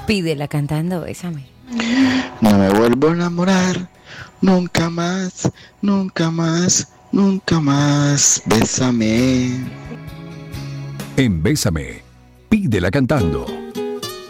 Pídela cantando, bésame. No me vuelvo a enamorar, nunca más, nunca más, nunca más. Bésame. En Bésame, pídela cantando.